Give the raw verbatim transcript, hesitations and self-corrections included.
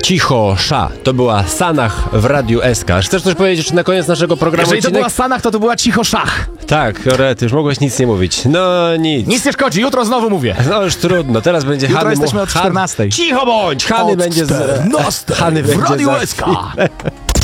Cicho Sza. To była Sanach w Radiu S K. Chcesz coś powiedzieć jeszcze na koniec naszego programu? Jeżeli to odcinek? była Sanach, to to była Cicho Szach. Tak, Rety, już mogłeś nic nie mówić. No nic. Nic nie szkodzi, jutro znowu mówię. No już trudno, teraz będzie Jutro Hany... jesteśmy od Han- czternastej. Cicho bądź! Hany Od będzie z... czternastej Hany w będzie Radiu za S K. chwilę.